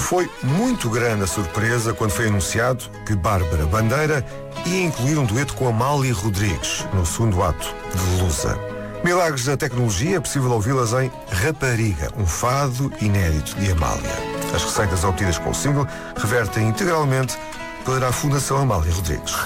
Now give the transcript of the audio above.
Foi muito grande a surpresa quando foi anunciado que Bárbara Bandeira ia incluir um dueto com Amália Rodrigues no segundo ato de Lusa. Milagres da tecnologia, é possível ouvi-las em Rapariga, um fado inédito de Amália. As receitas obtidas com o single revertem integralmente para a Fundação Amália Rodrigues.